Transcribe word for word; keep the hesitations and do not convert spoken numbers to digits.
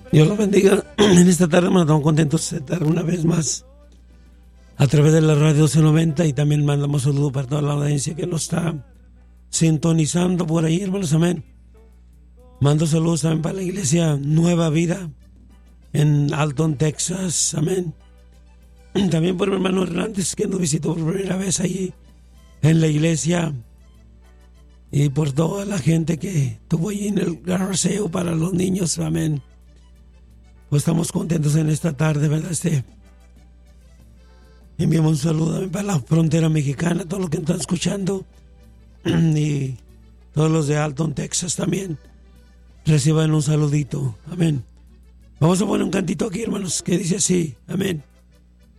Dios los bendiga. En esta tarde, hermano, estamos contentos de estar una vez más a través de la radio doce noventa, y también mandamos saludos para toda la audiencia que nos está sintonizando por ahí, hermanos, amén. Mando saludos también para la iglesia Nueva Vida en Alton, Texas, amén. También por mi hermano Hernández, que nos visitó por primera vez allí en la iglesia, y por toda la gente que estuvo allí en el garraseo para los niños, amén. Pues estamos contentos en esta tarde, ¿verdad? Este, enviamos un saludo para la frontera mexicana, todos los que están escuchando, y todos los de Alton, Texas también. Reciban un saludito, amén. Vamos a poner un cantito aquí, hermanos, que dice así, amén.